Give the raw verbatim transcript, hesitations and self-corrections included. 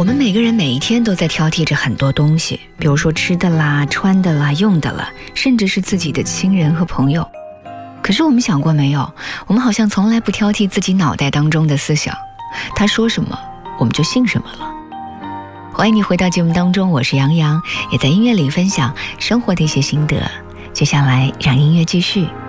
我们每个人每一天都在挑剔着很多东西，比如说吃的啦、穿的啦、用的啦，甚至是自己的亲人和朋友。可是我们想过没有，我们好像从来不挑剔自己脑袋当中的思想，他说什么我们就信什么了。欢迎你回到节目当中，我是杨洋，也在音乐里分享生活的一些心得。接下来让音乐继续。